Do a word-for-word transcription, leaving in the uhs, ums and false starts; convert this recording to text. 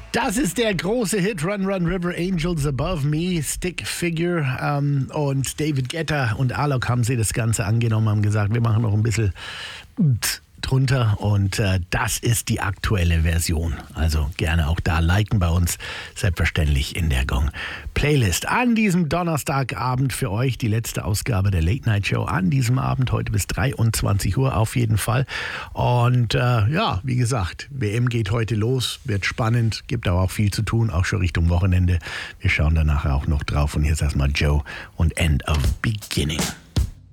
Das ist der große Hit Run Run River, Angels Above Me, Stick Figure, ähm, und David Guetta und Alok haben sie das Ganze angenommen, haben gesagt, wir machen noch ein bisschen drunter und äh, das ist die aktuelle Version. Also gerne auch da liken bei uns, selbstverständlich in der Gong Playlist. An diesem Donnerstagabend für euch die letzte Ausgabe der Late Night Show an diesem Abend, heute bis dreiundzwanzig Uhr auf jeden Fall. Und äh, ja, wie gesagt, W M geht heute los, wird spannend, gibt aber auch viel zu tun, auch schon Richtung Wochenende. Wir schauen danach auch noch drauf und jetzt erstmal Joe und End of Beginning.